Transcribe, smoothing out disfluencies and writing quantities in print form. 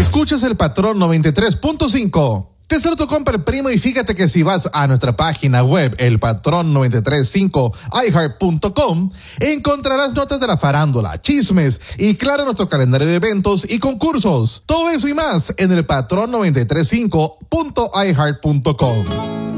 Escuchas el Patrón 93.5. Te saludo, compa el primo, y fíjate que si vas a nuestra página web, elpatrón935iheart.com, encontrarás notas de la farándula, chismes y claro, nuestro calendario de eventos y concursos. Todo eso y más en elpatrón935.iheart.com.